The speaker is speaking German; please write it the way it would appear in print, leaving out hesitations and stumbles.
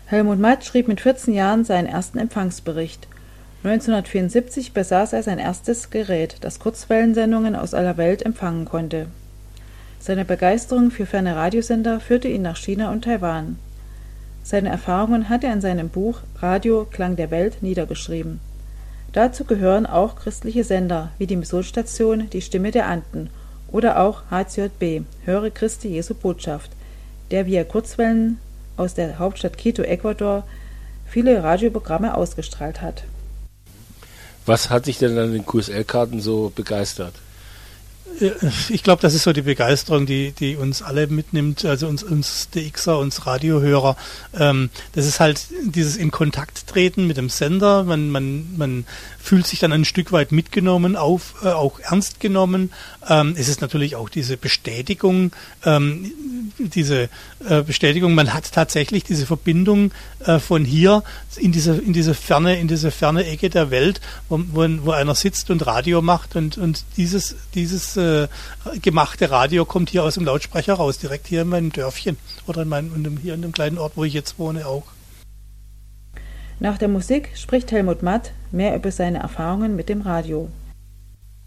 Helmut Matt schrieb mit 14 Jahren seinen ersten Empfangsbericht. 1974 besaß er sein erstes Gerät, das Kurzwellensendungen aus aller Welt empfangen konnte. Seine Begeisterung für ferne Radiosender führte ihn nach China und Taiwan. Seine Erfahrungen hat er in seinem Buch Radio Klang der Welt niedergeschrieben. Dazu gehören auch christliche Sender wie die Missionsstation Die Stimme der Anden oder auch HCJB, Höre Christi Jesu Botschaft, der via Kurzwellen aus der Hauptstadt Quito, Ecuador, viele Radioprogramme ausgestrahlt hat. Was hat dich denn an den QSL-Karten so begeistert? Ich glaube, das ist so die Begeisterung, die uns alle mitnimmt, also uns DXer, uns Radiohörer. Das ist halt dieses in Kontakt treten mit dem Sender. Man fühlt sich dann ein Stück weit mitgenommen, auch ernst genommen. Es ist natürlich auch diese Bestätigung, man hat tatsächlich diese Verbindung von hier in diese ferne Ecke der Welt, wo einer sitzt und Radio macht und dieses gemachte Radio kommt hier aus dem Lautsprecher raus, direkt hier in meinem Dörfchen oder hier in dem kleinen Ort, wo ich jetzt wohne, auch. Nach der Musik spricht Helmut Matt mehr über seine Erfahrungen mit dem Radio.